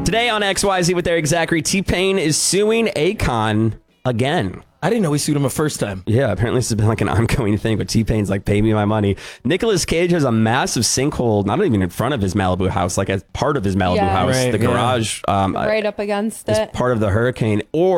Today on XYZ with Eric Zachary, T-Pain is suing Akon again. I didn't know he sued him a first time. Yeah, apparently this has been like an ongoing thing, but T-Pain's like, pay me my money. Nicolas Cage has a massive sinkhole, not even in front of his Malibu house, like as part of his Malibu house. Right, the garage right up against is it. part of the hurricane. Or